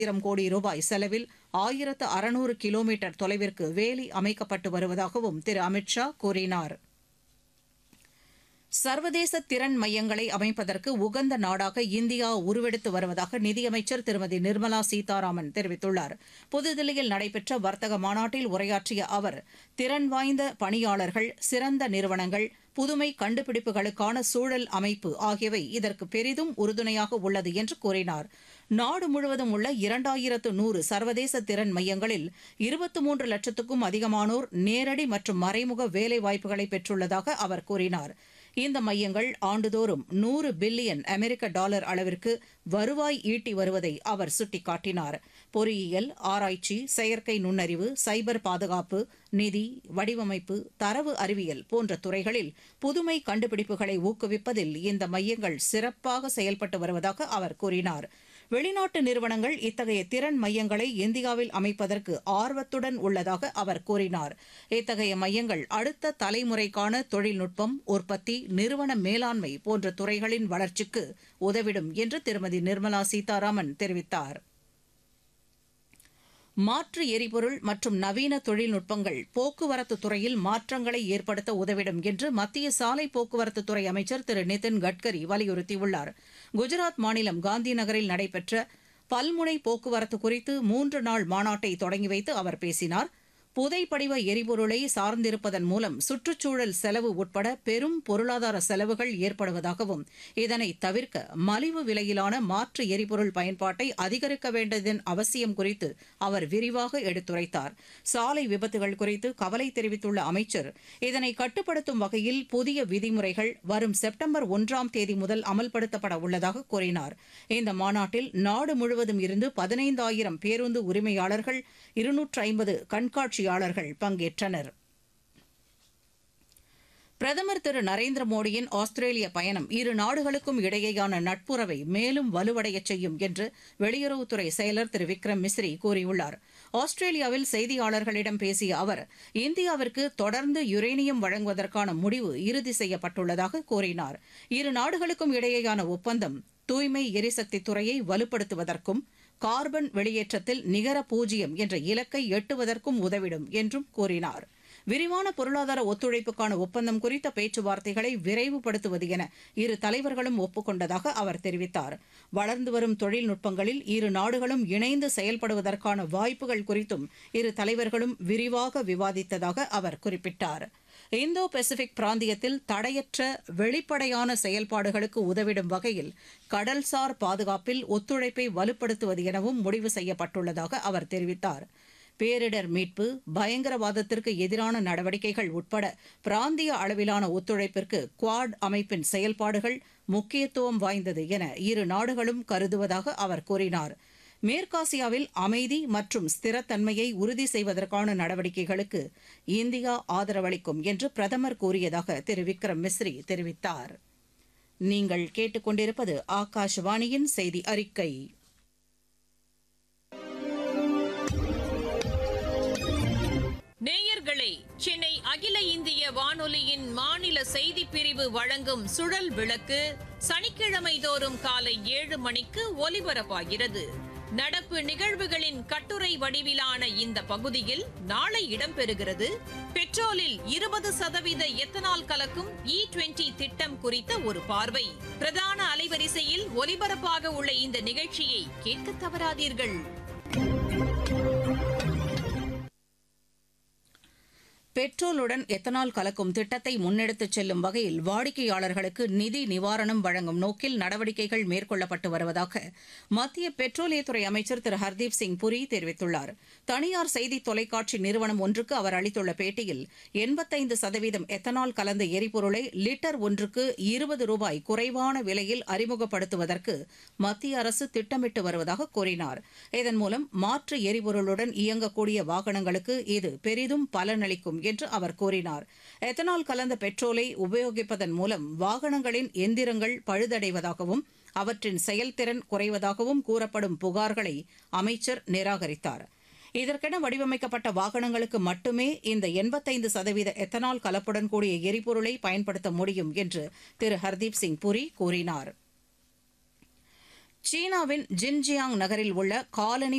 கோடி ரூபாய் செலவில் 1600 கிலோமீட்டர் தொலைவிற்கு வேலி அமைக்கப்பட்டு வருவதாகவும் திரு அமித் ஷா கூறினார். சர்வதேச திறன் மையங்களை அமைப்பதற்கு உகந்த நாடாக இந்தியா உருவெடுத்து வருவதாக நிதியமைச்சர் திருமதி நிர்மலா சீதாராமன் தெரிவித்துள்ளார். புதுதில்லியில் நடைபெற்ற வர்த்தக மாநாட்டில் உரையாற்றிய அவர், திறன் வாய்ந்த பணியாளர்கள், சிறந்த நிறுவனங்கள், புதுமை கண்டுபிடிப்புகளுக்கான சூழல் அமைப்பு ஆகியவை இதற்கு பெரிதும் உறுதுணையாக உள்ளது என்று கூறினார். நாடு முழுவதும் உள்ள 2100 சர்வதேச திறன் மையங்களில் 23 லட்சத்துக்கும் அதிகமானோர் நேரடி மற்றும் மறைமுக வேலைவாய்ப்புகளை பெற்றுள்ளதாக அவர் கூறினார். இந்த மையங்கள் ஆண்டுதோறும் 100 பில்லியன் அமெரிக்க டாலர் அளவிற்கு வருவாய் ஈட்டி வருவதை அவர் சுட்டிக்காட்டினார். பொறியியல், ஆராய்ச்சி, செயற்கை நுண்ணறிவு, சைபர் பாதுகாப்பு, நிதி, வடிவமைப்பு, தரவு அறிவியல் போன்ற துறைகளில் புதுமை கண்டுபிடிப்புகளை ஊக்குவிப்பதில் இந்த மையங்கள் சிறப்பாக செயல்பட்டு வருவதாக அவர் கூறினார். வெளிநாட்டு நிறுவனங்கள் இத்தகைய திறன் மையங்களை இந்தியாவில் அமைப்பதற்கு ஆர்வத்துடன் உள்ளதாக அவர் கூறினார். இத்தகைய மையங்கள் அடுத்த தலைமுறைக்கான தொழில்நுட்பம், உற்பத்தி, நிறுவன மேலாண்மை போன்ற துறைகளின் வளர்ச்சிக்கு உதவிடும் என்று திருமதி நிர்மலா சீதாராமன் தெரிவித்தார். மாற்று எரிபொருள் மற்றும் நவீன தொழில்நுட்பங்கள் போக்குவரத்து துறையில் மாற்றங்களை ஏற்படுத்த உதவிடும் என்று மத்திய சாலை போக்குவரத்துத்துறை அமைச்சர் திரு நிதின் கட்கரி வலியுறுத்தியுள்ளார். குஜராத் மாநிலம் காந்தி நகரில் நடைபெற்ற பல்முனை போக்குவரத்து குறித்து 3 நாள் மாநாட்டை தொடங்கி வைத்து அவர் பேசினார். புதைப்படிவ எரிபொருளை சார்ந்திருப்பதன் மூலம் சுற்றுச்சூழல் செலவு உட்பட பெரும் பொருளாதார செலவுகள் ஏற்படுவதாகவும் இதனை தவிர்க்க மலிவு விலையிலான மாற்று எரிபொருள் பயன்பாட்டை அதிகரிக்க வேண்டியதன் அவசியம் குறித்து அவர் விரிவாக எடுத்துரைத்தார். சாலை விபத்துகள் குறித்து கவலை தெரிவித்துள்ள அமைச்சர், இதனை கட்டுப்படுத்தும் வகையில் புதிய விதிமுறைகள் வரும் செப்டம்பர் 1ஆம் தேதி முதல் அமல்படுத்தப்பட உள்ளதாக கூறினார். இந்த மாநாட்டில் நாடு முழுவதும் இருந்து 15,000 பேருந்து உரிமையாளர்கள், 250 கண்காட்சியாளர்கள் பங்கேற்றனர். பிரதமர் திரு நரேந்திர மோடியின் ஆஸ்திரேலிய பயணம் இரு நாடுகளுக்கும் இடையேயான நட்புறவை மேலும் வலுவடையச் செய்யும் என்று வெளியுறவுத்துறை செயலர் திரு விக்ரம் மிஸ்ரி கூறியுள்ளார். ஆஸ்திரேலியாவில் செய்தியாளர்களிடம் பேசிய அவர், இந்தியாவிற்கு தொடர்ந்து யுரேனியம் வழங்குவதற்கான முடிவு இறுதி செய்யப்பட்டுள்ளதாக கூறினார். இரு நாடுகளுக்கும் இடையேயான ஒப்பந்தம் தூய்மை எரிசக்தி துறையை வலுப்படுத்துவதற்கும் கார்பன் வெளியேற்றத்தில் நிகர 0 என்ற இலக்கை எட்டுவதற்கும் உதவிடும் என்றும் கூறினார். விரிவான பொருளாதார ஒத்துழைப்புக்கான ஒப்பந்தம் குறித்த பேச்சுவார்த்தைகளை விரைவுபடுத்துவது என இரு தலைவர்களும் ஒப்புக் அவர் தெரிவித்தார். வளர்ந்து வரும் தொழில்நுட்பங்களில் இரு நாடுகளும் இணைந்து செயல்படுவதற்கான வாய்ப்புகள் குறித்தும் இரு தலைவர்களும் விரிவாக விவாதித்ததாக அவர் குறிப்பிட்டார். இந்தோ பசிபிக் பிராந்தியத்தில் தடையற்ற வெளிப்படையான செயல்பாடுகளுக்கு உதவிடும் வகையில் கடல்சார் பாதுகாப்பில் ஒத்துழைப்பை வலுப்படுத்துவது எனவும் முடிவு செய்யப்பட்டுள்ளதாக அவர் தெரிவித்தார். பேரிடர் மீட்பு, பயங்கரவாதத்திற்கு எதிரான நடவடிக்கைகள் உட்பட பிராந்திய அளவிலான ஒத்துழைப்பிற்கு குவாட் அமைப்பின் செயல்பாடுகள் முக்கியத்துவம் வாய்ந்தது என இரு நாடுகளும் கருதுவதாக அவர் கூறினார். மேற்காசியாவில் அமைதி மற்றும் ஸ்திரத்தன்மையை உறுதி செய்வதற்கான நடவடிக்கைகளுக்கு இந்தியா ஆதரவளிக்கும் என்று பிரதமர் கூறியதாக திரு விக்ரம் மிஸ்ரி தெரிவித்தார். நீங்கள் கேட்டுக்கொண்டிருப்பது ஆகாஷவாணியின் செய்தி அறிக்கை. நேயர்களே, சென்னை அகில இந்திய வானொலியின் மாநில செய்திப் பிரிவு வழங்கும் சுழல் விளக்கு சனிக்கிழமை தோறும் காலை 7 மணிக்கு ஒலிபரப்பாகிறது. நடப்பு நிகழ்வுகளின் கட்டுரை வடிவிலான இந்த பகுதியில் நாளை இடம்பெறுகிறது. பெட்ரோலில் 20% எத்தனால் கலக்கும் E20 திட்டம் குறித்த ஒரு பார்வை. பிரதான அலைவரிசையில் ஒலிபரப்பாக உள்ள இந்த நிகழ்ச்சியை கேட்க தவறாதீர்கள். பெட்ரோலுடன் எத்தனால் கலக்கும் திட்டத்தை முன்னெடுத்துச் செல்லும் வகையில் வாடிக்கையாளர்களுக்கு நிதி நிவாரணம் வழங்கும் நோக்கில் நடவடிக்கைகள் மேற்கொள்ளப்பட்டு வருவதாக மத்திய பெட்ரோலியத்துறை அமைச்சர் திரு ஹர்தீப் சிங் புரி தெரிவித்துள்ளார். தனியார் செய்தி தொலைக்காட்சி நிறுவனம் ஒன்றுக்கு அவர் அளித்துள்ள பேட்டியில் 85% எத்தனால் கலந்த எரிபொருளை லிட்டர் ஒன்றுக்கு 20 ரூபாய் குறைவான விலையில் அறிமுகப்படுத்துவதற்கு மத்திய அரசு திட்டமிட்டு வருவதாக கூறினார். இதன் மூலம் மாற்று எரிபொருளுடன் இயங்கக்கூடிய வாகனங்களுக்கு இது பெரிதும் பலனளிக்கும் என்று அவர் கூறினார். எத்தனால் கலந்த பெட்ரோலை உபயோகிப்பதன் மூலம் வாகனங்களின் எந்திரங்கள் பழுதடைவதாகவும் அவற்றின் செயல்திறன் குறைவதாகவும் கூறப்படும் புகார்களை அமைச்சர் நிராகரித்தார். இதற்கென வடிவமைக்கப்பட்ட வாகனங்களுக்கு மட்டுமே இந்த 85% எத்தனால் கலப்புடன் கூடிய எரிபொருளை பயன்படுத்த முடியும் என்று திரு ஹர்தீப் சிங் புரி கூறினார். சீனாவின் ஜின்ஜியாங் நகரில் உள்ள காலனி